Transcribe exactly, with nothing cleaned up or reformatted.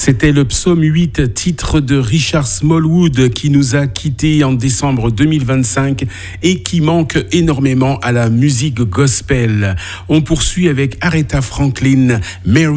C'était le psaume huit, titre de Richard Smallwood, qui nous a quittés en décembre deux mille vingt-cinq et qui manque énormément à la musique gospel. On poursuit avec Aretha Franklin, Mary